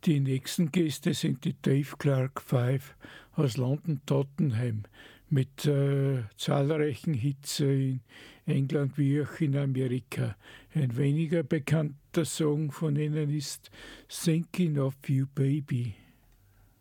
Die nächsten Gäste sind die Dave Clark Five aus London, Tottenham, mit zahlreichen Hits in England wie auch in Amerika. Ein weniger bekannter Song von ihnen ist Thinking of You Baby.